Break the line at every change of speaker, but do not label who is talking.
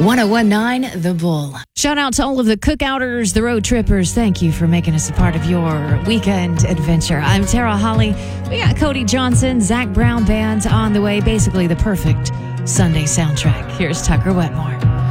1019 The Bull.
Shout out to all of the cookouters, the road trippers. Thank you for making us a part of your weekend adventure. I'm Tara Holly. We got Cody Johnson, Zach Brown Band on the way. Basically the perfect Sunday soundtrack. Here's Tucker Wetmore.